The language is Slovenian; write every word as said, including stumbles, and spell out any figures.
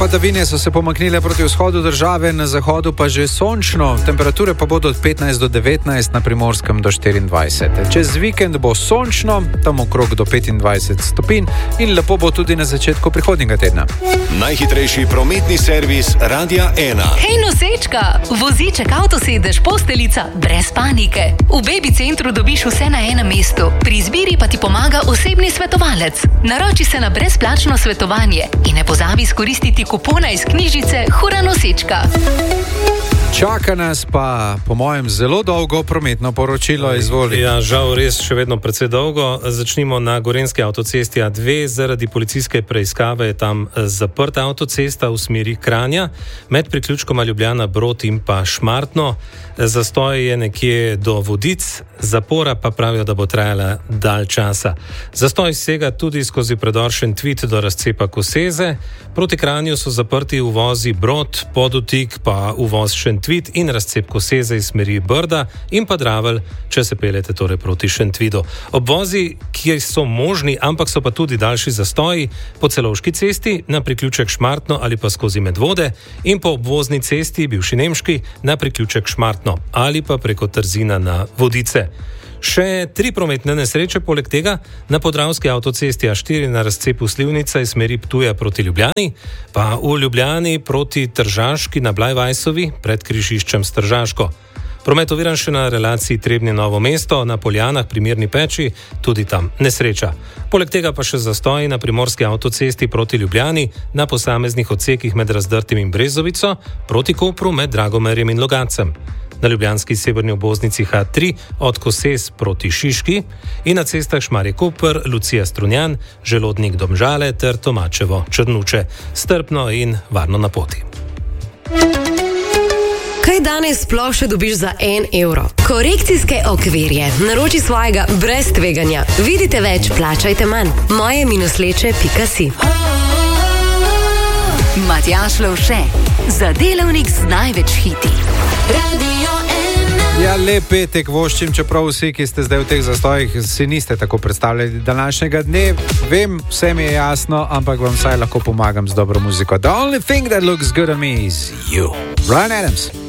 Padavine so se pomaknile proti vzhodu države, na zahodu pa že sončno. Temperature pa bodo od petnajst do devetnajst, na Primorskem do štiriindvajset. Čez vikend bo sončno, tam okrog do petindvajset stopinj in lepo bo tudi na začetku prihodnjega tedna. Najhitrejši prometni servis Radia ena. Hej nosečka, voziček, avtosedež, posteljica, brez panike. V Baby centru dobiš vse na enem mestu. Pri izbiri pa ti pomaga osebni svetovalec. Naroči se na brezplačno svetovanje in ne pozabi izkoristiti kupona iz knjižice Hura nosečka. Čaka nas pa, po mojem, zelo dolgo prometno poročilo, izvoli. Ja, žal res še vedno precej dolgo. Začnimo na Gorenjski avtocesti A dve. Zaradi policijske preiskave je tam zaprta avtocesta v smeri Kranja, med priključkoma Ljubljana Brod in pa Šmartno. Zastoj je nekje do Vodic, zapora pa pravijo, da bo trajala dalj časa. Zastoj sega tudi skozi predor Šentvid do razcepa Koseze. Proti Kranju so zaprti uvozi Brod, Podutik pa uvoz Šentvid in razcep Koseze iz smeri Brda in pa Dravelj, če se peljete torej proti Šentvidu. Obvozi, ki so možni, ampak so pa tudi daljši zastoji, po Celovški cesti na priključek Šmartno ali pa skozi Medvode in po obvozni cesti, bivši nemški, na priključek Šmartno ali pa preko Trzina na Vodice. Še tri prometne nesreče poleg tega na Podravski avtocesti A štiri na razcepu Slivnica iz smeri Ptuja proti Ljubljani, pa v Ljubljani proti Tržaški na Blajvajsovi pred križiščem s Tržaško. Promet oviran še na relaciji Trebnje-Novo mesto, na Poljanah pri Mirni Peči, tudi tam nesreča. Poleg tega pa še zastoji na Primorski avtocesti proti Ljubljani, na posameznih odsekih med Razdrtim in Brezovico, proti Kopru med Dragomerjem in Logatcem. Na ljubljanski severni obvoznici H tri od Koses proti Šiški in na cestah Šmarje-Koper, Lucija Strunjan, Želodnik Domžale ter Tomačevo Črnuče. Strpno in varno na poti. Kaj danes sploh še dobiš za en evro? Korekcijske okvirje. Naroči svojega brez tveganja. Vidite več, plačajte manj. moje minusleče pika si. Matjaž Lovše, za delavnik z največ hiti. Radio ena. Ja, lep petek voščim, čeprav vsi, ki ste zdaj v teh zastojih, si niste tako predstavljali današnjega dne. Vem, vse mi je jasno, ampak vam vsaj lahko pomagam z dobro muziko. The only thing that looks good on me is you. Bryan Adams.